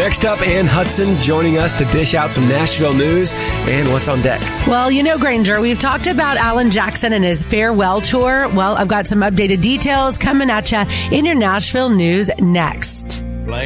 Next up, Ann Hudson joining us to dish out some Nashville news and what's on deck. Well, you know, Granger, we've talked about Alan Jackson and his farewell tour. Well, I've got some updated details coming at you in your Nashville news next.